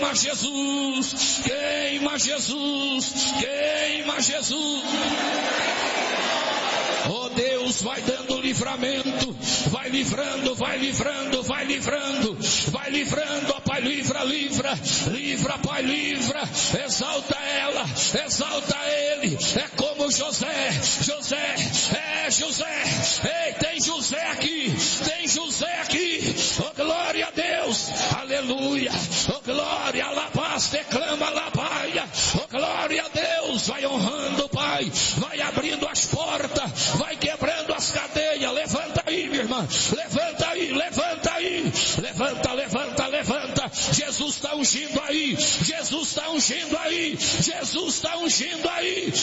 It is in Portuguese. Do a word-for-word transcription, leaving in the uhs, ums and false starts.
queima Jesus, queima Jesus, queima Jesus. Oh Deus, vai dando livramento, vai livrando, vai livrando, vai livrando, vai livrando, ó Pai, livra, livra, livra, Pai, livra, exalta ela, exalta ele, é como José, José, é José, ei, tem José aqui, tem José aqui, oh glória a Deus, aleluia, oh glória, alabaste, clama, alabaia, oh glória a Deus, vai honrando, Pai, vai abrindo as portas, vai quebrando as cadeias, levanta aí, minha irmã, levanta aí, levanta aí, levanta, levanta, levanta, Jesus está ungindo aí, Jesus está ungindo aí, Jesus está ungindo aí,